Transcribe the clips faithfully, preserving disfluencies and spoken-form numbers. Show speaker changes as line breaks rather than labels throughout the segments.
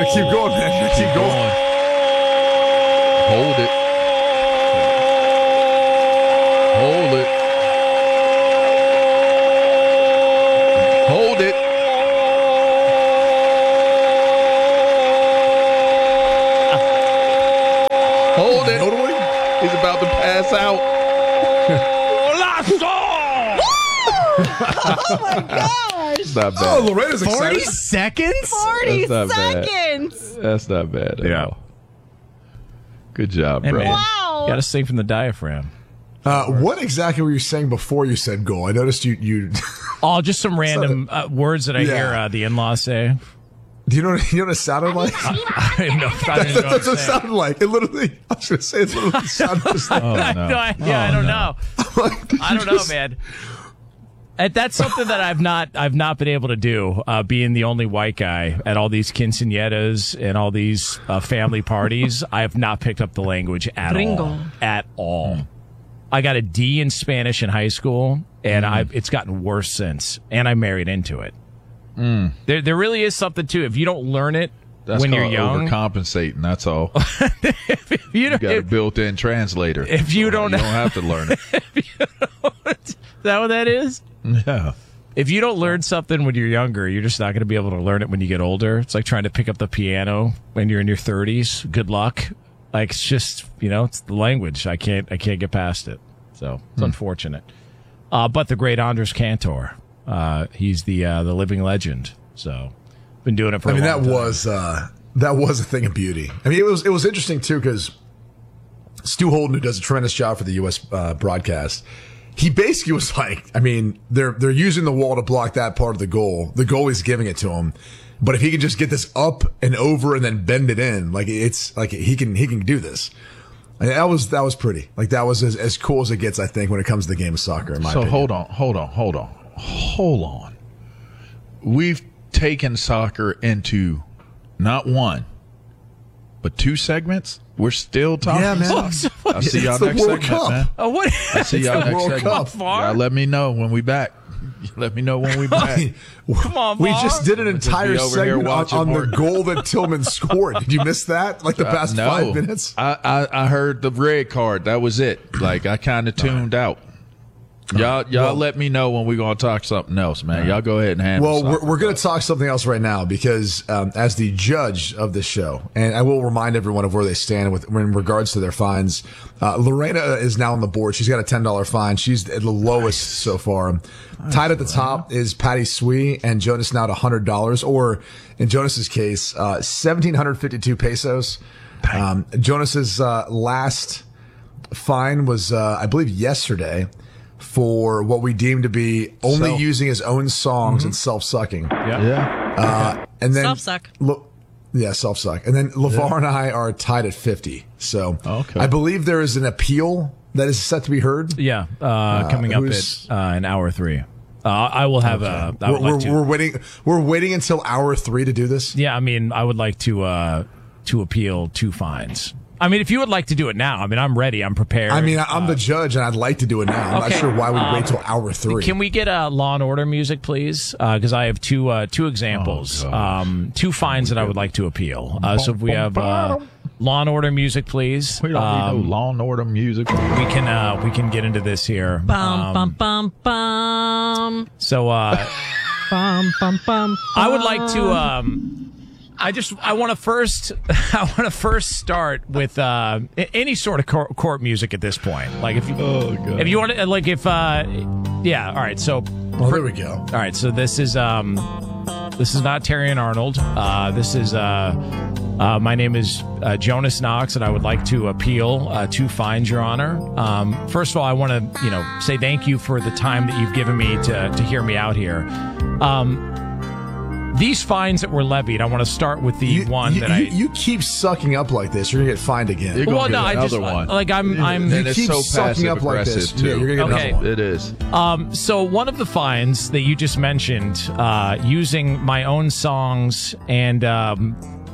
gotta keep going, man. You gotta keep going.
Hold it. Hold it. Hold it. Hold it.
Totally.
He's about to pass out.
Oh my gosh!
It's not bad.
Oh, Loretta's
Forty
excited.
seconds.
Forty
That's not bad.
seconds.
That's not bad at
Yeah.
all. Good job,
Hey,
bro.
man,
Wow.
Got to sing from the diagram.
Uh, what exactly were you saying before you said goal? I noticed you. you
Oh, just some random uh, words that I
Yeah.
hear uh, the in-laws say.
do you know? What, you know what it sounded like?
I didn't know. I didn't know
That's what
what
it sounded like. It literally. I was going to say it literally sounded just like.
Oh,
I,
no.
no, I, yeah, I don't know.
Like, did
I
you
don't know,
just-
man. And that's something that I've not I've not been able to do, uh, being the only white guy at all these quinceañeras and all these uh, family parties. I have not picked up the language at
Gringo.
all. At all. I got a D in Spanish in high school, and
Mm.
I've it's gotten worse since. And I married into it.
Mm.
There, there really is something to it. If you don't learn it
That's
when you're
called
young,
overcompensating. That's all.
if you,
You
don't,
got a
if,
built-in translator.
if you don't,
you don't have to learn it.
is that what that is?
Yeah.
If you don't learn something when you're younger, you're just not going to be able to learn it when you get older. It's like trying to pick up the piano when you're in your thirties. Good luck. Like, it's just, you know, it's the language. I can't, I can't get past it. So it's unfortunate. Uh, but the great Andres Cantor, uh, he's the uh, the living legend. So been doing it for.
I mean,
a
that
long time.
was uh, that was a thing of beauty. I mean, it was it was interesting too because Stu Holden, who does a tremendous job for the U S uh, broadcast, he basically was like, I mean, they're they're using the wall to block that part of the goal. The goalie's giving it to him, but if he can just get this up and over and then bend it in, like it's like he can he can do this. And that was that was pretty. Like that was as, as cool as it gets, I think, when it comes to the game of soccer. In my
So
opinion.
hold on, hold on, hold on, hold on. We've taken soccer into not one, but two segments. We're still talking.
Yeah, man.
soccer. I'll see y'all
It's the
next
World
segment,
Cup.
man.
Oh, what?
I'll see y'all
the
next
World
segment.
Cup.
Y'all let me know when we back. Let me know when we back.
Come on,
we
Var.
just did an entire
be over here
segment on,
watching
on the
more.
goal that Tillman scored. Did you miss that? Like the past
no,
five minutes?
I, I I heard the red card. That was it. Like I kind of tuned out. Y'all y'all
Well-
let me know when we're gonna talk something else, man. Y'all go ahead and handle.
Well, we're,
soccer.
we're going to talk something else right now because um, as the judge of this show, and I will remind everyone of where they stand with in regards to their fines. Uh, Lorena is now on the board. She's got a ten dollars fine. She's at the lowest so far. Tied at the top is Patty Swee and Jonas now at one hundred dollars, or in Jonas's case, uh, one thousand seven hundred fifty-two pesos. Um, Jonas's uh, last fine was, uh, I believe, yesterday for what we deem to be only
Self.
using his own songs and self-sucking.
yeah.
Uh, and then
Self-suck.
Lo- yeah, self-suck. And then LeVar and I are tied at fifty. So
Okay.
I believe there is an appeal that is set to be heard.
Yeah, uh, coming up
who's-
at uh, an hour three. Uh, I will have a. I
We're,
would like
we're,
to-
we're waiting. We're waiting until hour three to do this.
Yeah, I mean, I would like to uh, to appeal two fines. I mean, if you would like to do it now, I mean, I'm ready. I'm prepared.
I mean, I- I'm the judge, and I'd like to do it now. I'm
okay.
not sure why we'd
Um,
wait till hour three.
Can we get uh, Law and Order music, please? Because I have two uh, two examples,
Oh,
um, two fines that I would like to appeal. Uh, so if we have uh, Law and Order music, please,
We don't
um,
need no Law and Order music.
we can uh, we can get into this here.
Bum,
Um,
bum, bum, bum.
So uh,
Bum, bum, bum,
I would like to. Um, I just I want to first I want to first start with uh, a- any sort of court, court music at this point. Like if you
Oh, God.
if you want to like if uh, yeah, all right. So
Well, there we go.
all right. So this is um this is not Terry and Arnold. Uh, this is uh, uh my name is uh, Jonas Knox, and I would like to appeal uh, two fines, Your Honor. Um, first of all, I want to you know say thank you for the time that you've given me to to hear me out here. Um, these fines that were levied, I want to start with the
You,
one
you,
that
you,
I.
you keep sucking up like this, you're gonna get fined again.
You're gonna
well,
get
no, I just
another one.
like I'm I'm.
and
you
it's
keep
so
sucking
passive
up like this.
aggressive too.
Yeah, you're gonna get
Okay.
another one.
It is.
Um, so one of the fines that you just mentioned, uh, using my own songs and um,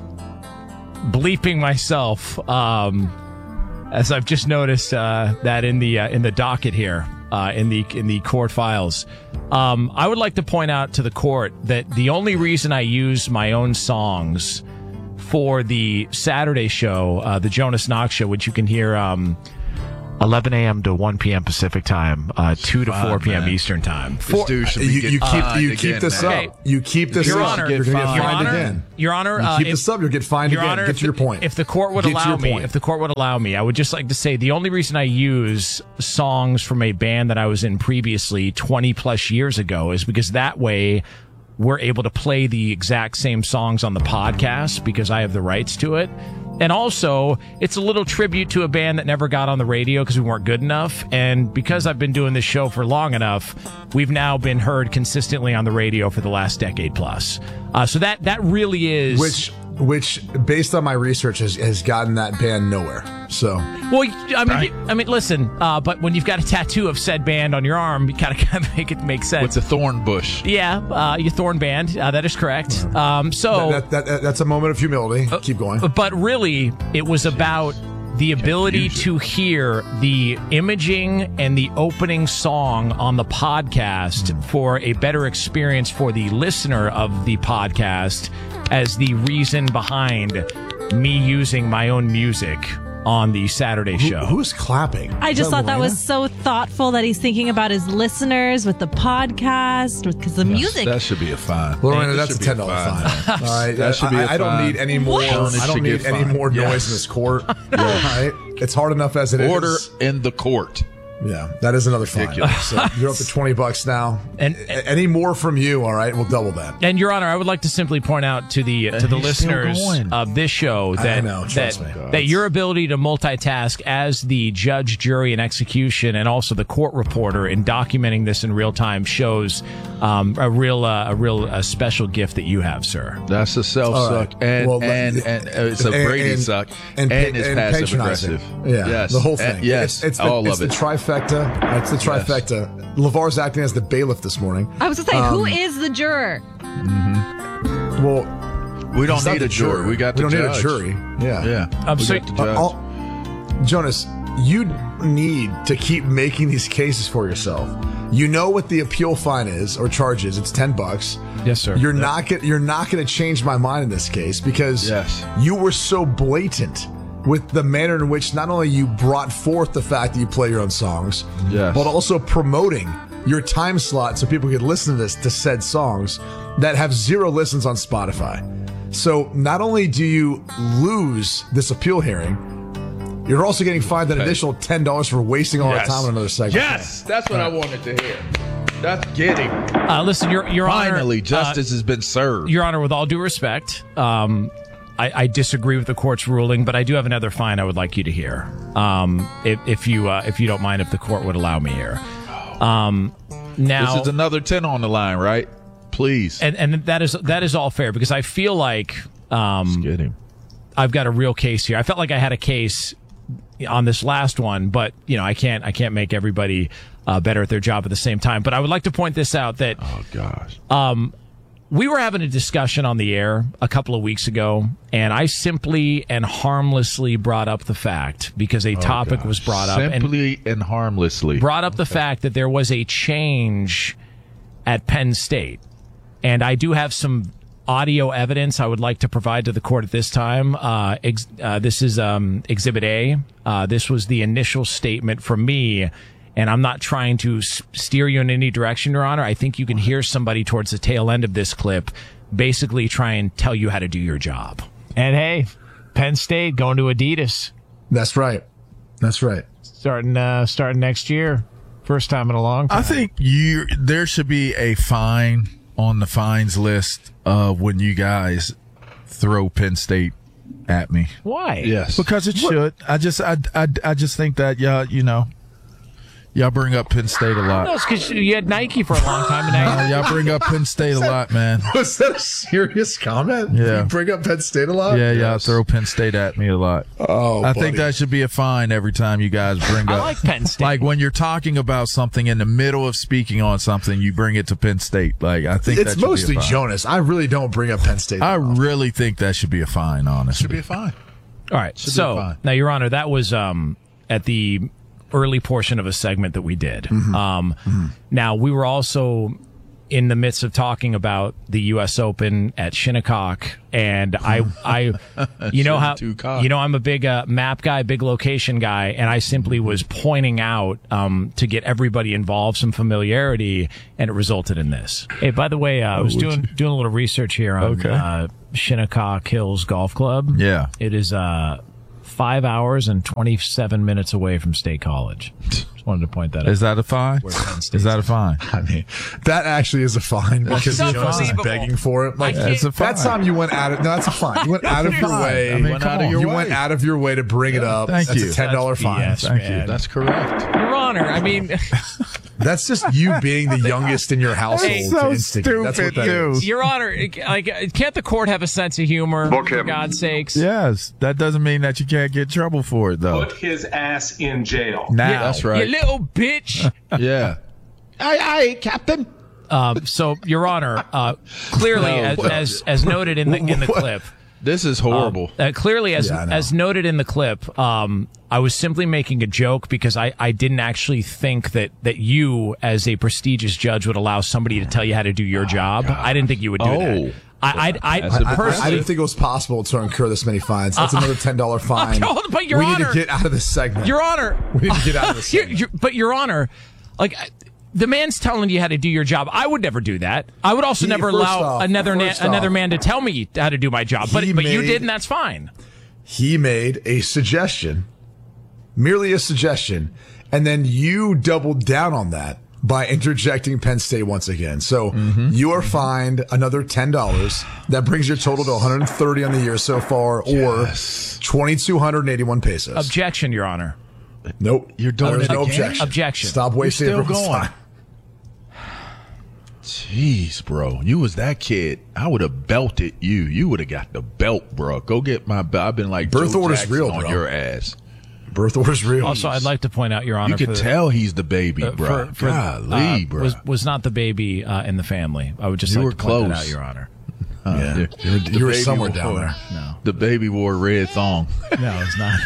bleeping myself, um, as I've just noticed uh, that in the uh, in the docket here, uh, in the in the court files. Um, I would like to point out to the court that the only reason I use my own songs for the Saturday show, uh, the Jonas Knox Show, which you can hear um, eleven a.m. to one p.m. Pacific time, uh, two to four p.m.
man.
Eastern time.
This dude should be
You, you
getting
keep
fined
you
again,
keep this
man.
up.
Okay.
You keep this
Your
up.
Honor,
You're going to get
Your
fined
Honor,
again.
Your Honor,
You
uh,
keep
if-
this up, you'll get fined
Your
again.
Honor,
Get
if
to your
the-
point.
If the court would
Get to
allow
your
me,
point.
if the court would allow me, I would just like to say the only reason I use songs from a band that I was in previously twenty plus years ago is because that way we're able to play the exact same songs on the podcast because I have the rights to it. And also, it's a little tribute to a band that never got on the radio because we weren't good enough. And because I've been doing this show for long enough, we've now been heard consistently on the radio for the last decade plus. Uh, so that that really is
which, which, based on my research, has, has gotten that band nowhere. So,
well, I mean, I mean, listen. Uh, but when you've got a tattoo of said band on your arm, you kind of make it make sense.
With the thorn bush.
Yeah, uh, your Thorn band. Uh, that is correct. Um, so,
that, that, that, that's a moment of humility. Keep going.
but really, it was about the ability to hear the imaging and the opening song on the podcast for a better experience for the listener of the podcast as the reason behind me using my own music on the Saturday
Who-
show.
who's clapping?
I
Is
just
that
thought that
Lorena?
was so thoughtful that he's thinking about his listeners with the podcast, because the music.
That should be a fine.
Lorena,
That
that's a
should be
ten dollar fine.
fine.
All right,
That should be
I,
a
I don't
fine.
need any more.
What?
Jonas
I don't
should
need
get
any
fined.
more
Yes.
noise in this court. All right, it's hard enough as it is.
Order in the court.
Yeah, that is another fine.
Ridiculous.
So you're up to twenty bucks now.
And-
A- any more from you, all right, we'll double that.
And Your Honor, I would like to simply point out to the to the
he's still
listeners
going.
of this show that
know,
that,
trust me.
that your ability to multitask as the judge, jury, and execution, and also the court reporter in documenting this in real time shows um, a real uh, a real uh, special gift that you have, sir.
That's a self
All
suck,
right.
and
Well,
and
let-
and uh, it's a
and-
Brady
and-
suck,
and
and,
pa-
it's
and
passive
patronizing.
aggressive.
Yeah,
yes,
the whole
And-
thing.
yes,
it's, it's the,
all
it's
of
the
it.
trifecta. It's the trifecta. LeVar's acting as the bailiff this morning.
I was going to say,
Um,
who is the juror?
Well,
we don't
it's not
need
the
a jury. We got
we
the
don't
judge.
need a jury. Yeah,
Yeah,
Um,
we
so-
got the
Uh,
judge.
I'll- Jonas, you need to keep making these cases for yourself. You know what the appeal fine is or charge is. It's ten bucks.
Yes, sir.
You're not get, You're not going to change my mind in this case because
Yes.
you were so blatant with the manner in which not only you brought forth the fact that you play your own songs,
Yes.
but also promoting your time slot so people could listen to this to said songs that have zero listens on Spotify. So not only do you lose this appeal hearing, you're also getting fined an additional ten dollars for wasting all
Yes.
our time on another segment.
Yes, that's what I wanted to hear. That's getting.
Uh, listen, Your Your Honor,
Finally,
uh,
justice has been served.
Your Honor, with all due respect, um, I, I disagree with the court's ruling, but I do have another fine I would like you to hear, um, if, if you uh, if you don't mind, if the court would allow me here. Um, now,
This is another ten on the line, right? Please.
and and that is that is all fair because I feel like um,
Get him.
I've got a real case here. I felt like I had a case on this last one, but you know I can't I can't make everybody uh, better at their job at the same time. But I would like to point this out that
Oh gosh.
we were having a discussion on the air a couple of weeks ago, and I simply and harmlessly brought up the fact because a topic was brought up and
Simply and harmlessly.
brought up the fact that there was a change at Penn State. And I do have some audio evidence I would like to provide to the court at this time. Uh, ex- uh, this is um, Exhibit A. Uh, this was the initial statement from me. And I'm not trying to s- steer you in any direction, Your Honor. I think you can hear somebody towards the tail end of this clip basically try and tell you how to do your job. And hey, Penn State going to Adidas
That's right. That's right.
starting uh, starting next year. First time in a long time.
I think you there should be a fine on the fines list of when you guys throw Penn State at me.
Why?
Yes, because it should. I just, I, I, I just think that y'all, you know, y'all bring up Penn State a lot.
No, it's because you had Nike for a long time, and now
Uh, y'all bring up Penn State a lot, man.
Was that a serious comment?
Yeah.
You bring up Penn State a lot?
Yeah, y'all throw Penn State at me a lot.
Oh,
I
buddy.
think that should be a fine every time you guys bring
I
up.
like Penn State.
Like when you're talking about something in the middle of speaking on something, you bring it to Penn State. Like I think
It's
that should
mostly
be a fine.
Jonas. I really don't bring up Penn State.
I
that often.
really think that should be a fine. Honestly,
Should be a fine.
All right.
Should be
So
fine.
now, Your Honor, that was um, at the early portion of a segment that we did.
Mm-hmm.
Um, Now we were also in the midst of talking about the U S Open at Shinnecock, and I, I, you know how, you know, I'm a big uh, map guy, big location guy, and I simply was pointing out um, to get everybody involved some familiarity, and it resulted in this. Hey, by the way, uh, I was doing doing a little research here on
Okay.
uh, Shinnecock Hills Golf Club.
Yeah.
It is uh, five hours and twenty-seven minutes away from State College. Just wanted to point that out.
Is that a fine?
Where Penn State's
Is that a fine?
I mean, that actually is a fine because
That's
Jonas is
unbelievable.
begging for it. Like,
I can't-
It's a fine.
that time you went out of, no, that's a fine. You went out of your
fine.
way.
I mean,
you
come on.
went out of your way to bring it up.
Thank
that's
you.
a ten dollars
That's
fine.
B S.
Thank
Man.
you. That's correct.
Your Honor, I mean,
That's just you being the youngest in your household.
Hey,
to
so
instigate. That's what
stupid,
that
dude.
is.
Your Honor, like, can't the court have a sense of humor? For God's sakes.
Yes, that doesn't mean that you can't get in trouble for it, though.
Put his ass in jail.
Now, that's
You
right.
little bitch.
Yeah. Aye, aye, Captain.
Um, so, Your Honor, uh, clearly,
No,
as,
what?
as as noted in the in the
What?
clip,
This is horrible.
uh, clearly as
Yeah, I know.
as noted in the clip, um, I was simply making a joke because I, I didn't actually think that that you, as a prestigious judge, would allow somebody to tell you how to do your job. I didn't think you would do
Oh.
that. I I,
That's
I,
a-
I, I
personally.
didn't think it was possible to incur this many fines. That's another ten dollars fine.
Uh, but Your
we
Honor-
need to get out of this segment.
Your Honor,
We need to get out of this
You-
segment.
you- but Your Honor, like I- the man's telling you how to do your job. I would never do that. I would also
He-
never
first
allow
off-
another na-
first
another
off,
man to tell me how to do my job. But
he
but you
made-
did, and that's fine.
He made a suggestion, merely a suggestion, and then you doubled down on that by interjecting Penn State once again. So
Mm-hmm.
you are fined another ten dollars. That brings your total to one hundred thirty on the year so far,
Yes.
or twenty-two hundred eighty-one pesos.
Objection, Your Honor.
Nope.
You're doing
There's
it
no
again?
objection.
Objection.
Stop wasting
still
everyone's
going.
time.
Jeez, bro. You was that kid. I would have belted you. You would have got the belt, bro. Go get my belt. I've been like
Birth
Joe
order's
Jackson
real,
on
bro.
your ass.
Birth order's real.
Also, I'd like to point out, Your Honor,
You
for
can
the-
tell he's the baby,
uh,
bro.
for- for-
Golly,
uh,
bro.
was was not the baby uh, in the family. I would just
You
like
were
to point that
close.
out, Your Honor.
yeah.
The-
You were,
the
you were
baby
somewhere
wore-
down there.
No,
The baby wore a red thong.
no, it's not.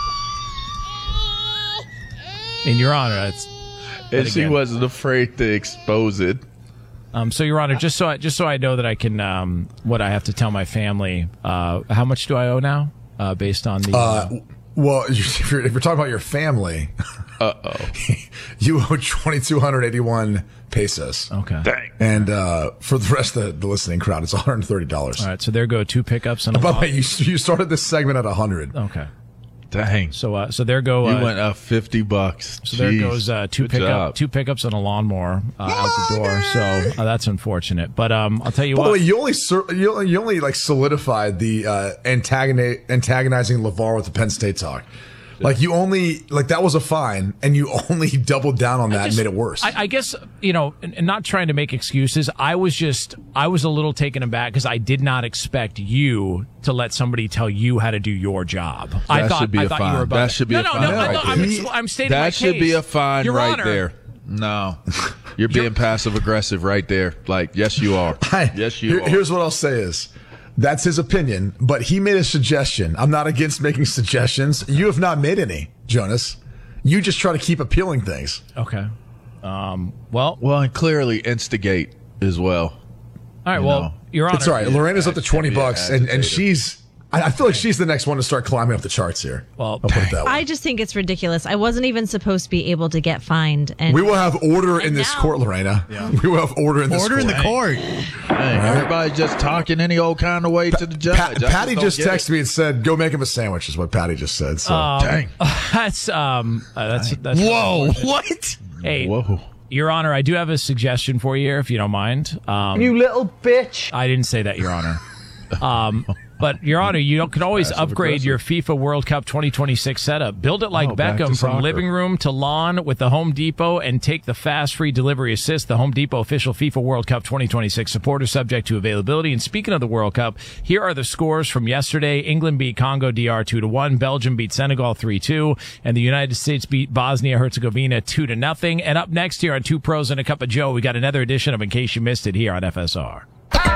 In Your Honor, it's.
And she
again-
wasn't afraid to expose it.
Um, so, Your Honor, just so I, just so I know that I can, um, what I have to tell my family. Uh, how much do I owe now, uh, based on the?
Uh, well, if you're, if you're talking about your family,
Uh oh.
you owe twenty-two hundred eighty-one pesos.
okay.
Dang.
And uh, for the rest of the, the listening crowd, it's one hundred thirty dollars.
All right. So there go two pickups and a
By the
lot.
way, you, you started this segment at one hundred.
Okay.
Dang.
So, uh, so there go.
You
Uh,
went up fifty bucks.
so there
Jeez.
goes uh, two
Good
pickup,
job.
two pickups and a lawnmower uh, out the door. So uh, that's unfortunate. But um, I'll tell you
By the
what.
way, you only sur- you only, you only like solidified the uh, antagoni- antagonizing LeVar with the Penn State talk. Like you only like that was a fine, and you only doubled down on that and
just-
made it worse.
I, I guess, you know, and, and not trying to make excuses. I was just, I was a little taken aback because I did not expect you to let somebody tell you how to do your job. I
That
thought,
should be
I
a
thought you
fine.
were above
That should be
no,
a
no,
fine
No, no,
right
no,
there.
I'm,
He-
I'm stating my
That should
case.
be a fine
Your
right
Honor,
there. No. You're being passive aggressive right there. Like, yes, you are. Yes, you
Here-
are.
Here's what I'll say is. That's his opinion, but he made a suggestion. I'm not against making suggestions. You have not made any, Jonas. You just try to keep appealing things.
Okay. Um, well,
Well, and clearly instigate as well.
all right.
you
Well,
know.
Your Honor.
It's all right. Lorena's up to twenty
be an
bucks, and, and
agitator.
she's. I I feel like she's the next one to start climbing up the charts here.
Well,
I'll put it that way.
I just think it's ridiculous. I wasn't even supposed to be able to get fined. And
We will have order in
And
this
now-
court, Lorena. We will have order in this
Order in the
court.
court.
Hey, everybody's just talking any old kind of way to the judge.
Pat,
I
Patty
don't
just
get it.
texted me and said, "Go make him a sandwich." Is what Patty just said. So
Dang.
that's um, uh, that's that's.
Whoa, what?
Hey,
Whoa.
Your Honor, I do have a suggestion for you, if you don't mind. Um,
You little bitch.
I didn't say that, Your Honor. Um, but Your Honor, you can always
Passive
upgrade
aggressive.
your FIFA World Cup twenty twenty-six setup. Build it like
Oh, back to
Beckham, from
soccer.
living room to lawn with the Home Depot, and take the fast free delivery assist. The Home Depot official FIFA World Cup twenty twenty-six supporter, subject to availability. And speaking of the World Cup, here are the scores from yesterday. England beat Congo D R two to one. Belgium beat Senegal three two. And the United States beat Bosnia Herzegovina two to nothing. And up next here on Two Pros and a Cup of Joe, we got another edition of In Case You Missed It here on F S R.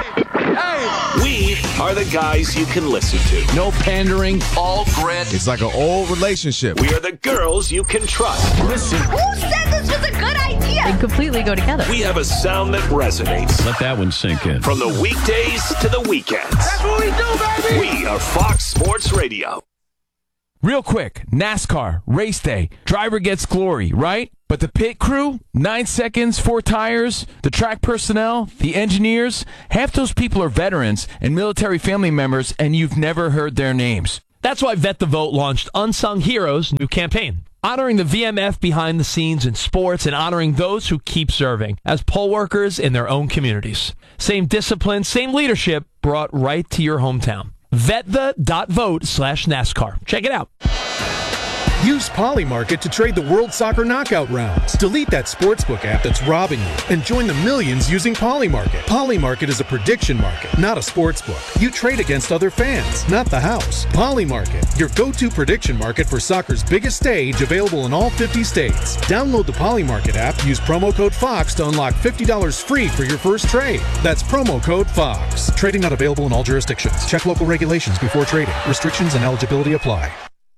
We are the guys you can listen to. No pandering, all grit.
It's like an old relationship.
We are the girls you can trust. Listen.
Who said this was a good idea?
They completely go together.
We have a sound that resonates.
Let that one sink in.
From the weekdays to the weekends. That's what we do, baby! We are Fox Sports Radio.
Real quick, NASCAR, race day, driver gets glory, right? But the pit crew, nine seconds, four tires, the track personnel, the engineers, half those people are veterans and military family members, and you've never heard their names.
That's why Vet the Vote launched Unsung Heroes' new campaign, honoring the V M F behind the scenes in sports and honoring those who keep serving as poll workers in their own communities. Same discipline, same leadership brought right to your hometown. Vetthe.vote slash NASCAR. Check it out.
Use Polymarket to trade the World Soccer Knockout rounds. Delete that sportsbook app that's robbing you and join the millions using Polymarket. Polymarket is a prediction market, not a sportsbook. You trade against other fans, not the house. Polymarket, your go-to prediction market for soccer's biggest stage, available in all fifty states. Download the Polymarket app, use promo code FOX to unlock fifty dollars free for your first trade. That's promo code FOX. Trading not available in all jurisdictions. Check local regulations before trading. Restrictions and eligibility apply.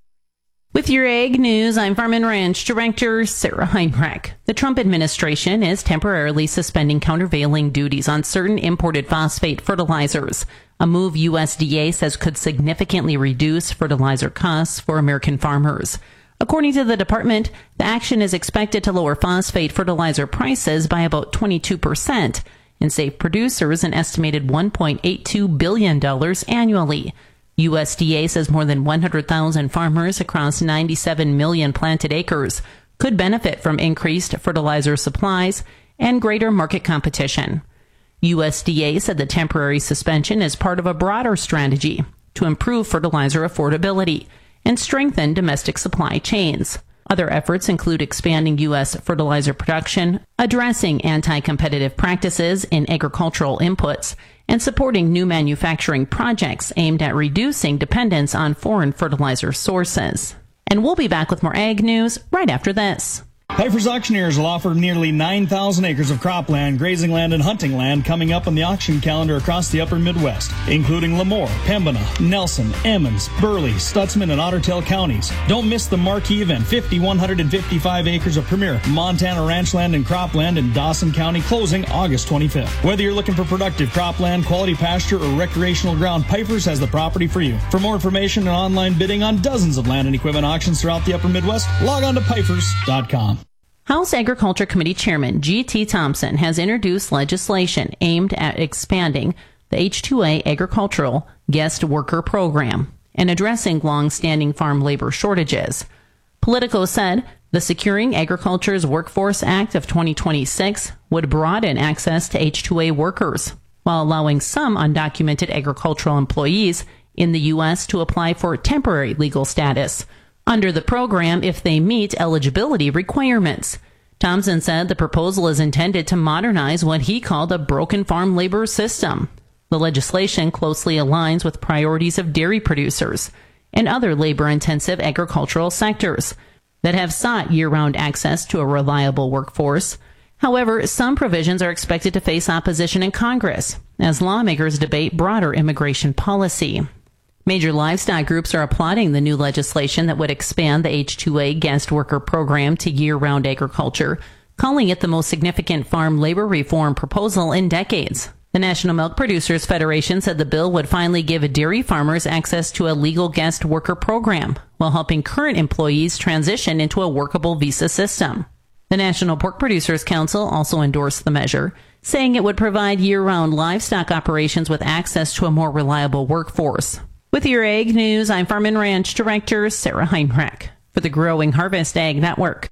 With your Ag News, I'm Farm and Ranch Director Sarah Heinrich. The Trump administration is temporarily suspending countervailing duties on certain imported phosphate fertilizers, a move U S D A says could significantly reduce fertilizer costs for American farmers. According to the department, the action is expected to lower phosphate fertilizer prices by about twenty-two percent and save producers an estimated one point eight two billion dollars annually. U S D A says more than one hundred thousand farmers across ninety-seven million planted acres could benefit from increased fertilizer supplies and greater market competition. U S D A said the temporary suspension is part of a broader strategy to improve fertilizer affordability and strengthen domestic supply chains. Other efforts include expanding U S fertilizer production, addressing anti-competitive practices in agricultural inputs, and supporting new manufacturing projects aimed at reducing dependence on foreign fertilizer sources. And we'll be back with more Ag News right after this.
Piper's Auctioneers will offer nearly nine thousand acres of cropland, grazing land, and hunting land coming up on the auction calendar across the upper Midwest, including Lemoore, Pembina, Nelson, Emmons, Burley, Stutzman, and Otter Tail counties. Don't miss the marquee event, five thousand one hundred fifty-five acres of premier Montana ranch land and cropland in Dawson County, closing August twenty-fifth. Whether you're looking for productive cropland, quality pasture, or recreational ground, Piper's has the property for you. For more information and online bidding on dozens of land and equipment auctions throughout the upper Midwest, log on to pipers dot com.
House Agriculture Committee Chairman G T Thompson has introduced legislation aimed at expanding the H two A agricultural guest worker program and addressing long-standing farm labor shortages. Politico said the Securing Agriculture's Workforce Act of twenty twenty-six would broaden access to H two A workers, while allowing some undocumented agricultural employees in the U S to apply for temporary legal status under the program if they meet eligibility requirements. Thompson said the proposal is intended to modernize what he called a broken farm labor system. The legislation closely aligns with priorities of dairy producers and other labor-intensive agricultural sectors that have sought year-round access to a reliable workforce. However, some provisions are expected to face opposition in Congress as lawmakers debate broader immigration policy. Major livestock groups are applauding the new legislation that would expand the H two A guest worker program to year-round agriculture, calling it the most significant farm labor reform proposal in decades. The National Milk Producers Federation said the bill would finally give dairy farmers access to a legal guest worker program, while helping current employees transition into a workable visa system. The National Pork Producers Council also endorsed the measure, saying it would provide year-round livestock operations with access to a more reliable workforce. With your Ag News, I'm Farm and Ranch Director Sarah Heinrich for the Growing Harvest Ag Network.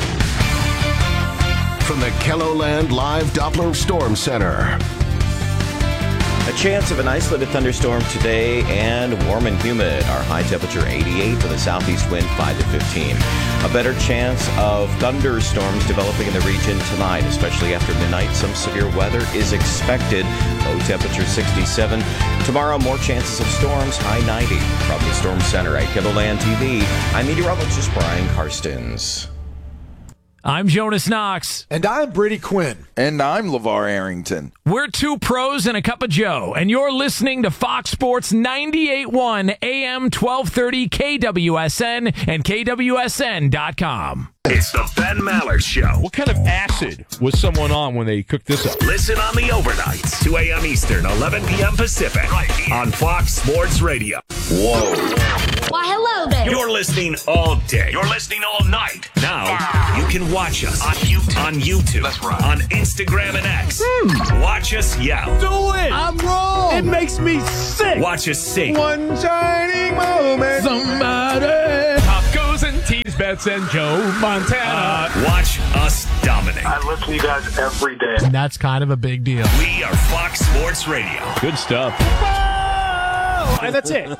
From the KELOLAND Live Doppler Storm Center.
A chance of an isolated thunderstorm today and warm and humid. Our high temperature eighty-eight with a southeast wind five to fifteen. A better chance of thunderstorms developing in the region tonight, especially after midnight. Some severe weather is expected. Low temperature sixty-seven. Tomorrow, more chances of storms, high ninety. From the Storm Center at KELOLAND T V, I'm meteorologist Brian Karstens.
I'm Jonas Knox.
And I'm Brady Quinn.
And I'm LeVar Arrington.
We're two pros and a cup of Joe, and you're listening to Fox Sports ninety-eight point one A M twelve thirty K W S N and K W S N dot com.
It's the Ben Maller Show.
What kind of acid was someone on when they cooked this up?
Listen on the overnights, two a.m. Eastern, eleven p.m. Pacific, right here on Fox Sports Radio. Whoa.
Why, hello there.
You're listening all day. You're listening all night. Now, you can watch us on YouTube. On YouTube. That's right. On Instagram and X. Hmm. Watch us yell.
Do it. I'm wrong. It makes me sick.
Watch us sing.
One shining moment. Somebody. Top goes and tease bets and Joe Montana.
Uh, watch us dominate.
I listen to you guys every day.
And that's kind of a big deal.
We are Fox Sports Radio.
Good stuff.
Whoa! And that's it.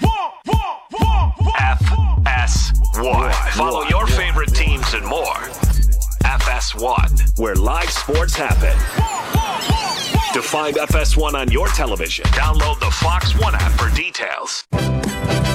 F S one. Follow your favorite teams and more. F S one, where live sports happen. To find F S one on your television, download the Fox One app for details.